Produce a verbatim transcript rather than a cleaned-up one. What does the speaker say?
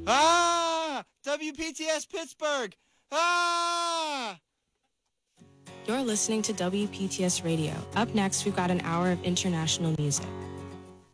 Ah! W P T S Pittsburgh! Ah! You're listening to W P T S Radio. Up next, we've got an hour of international music.